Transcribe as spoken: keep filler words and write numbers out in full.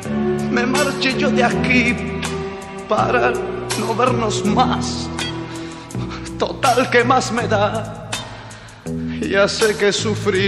me marché yo de aquí para no vernos más. Total, ¿qué más me da? Ya sé que sufriré